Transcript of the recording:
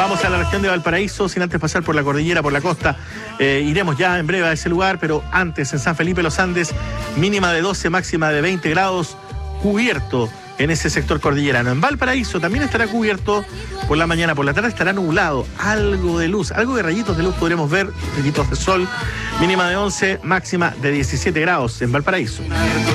Vamos a la región de Valparaíso, sin antes pasar por la cordillera, por la costa. Iremos ya en breve a ese lugar, pero antes en San Felipe Los Andes, mínima de 12, máxima de 20 grados, cubierto en ese sector cordillerano. En Valparaíso también estará cubierto por la mañana, por la tarde estará nublado, algo de luz, algo de rayitos de luz podremos ver, rayitos de sol, mínima de 11, máxima de 17 grados en Valparaíso.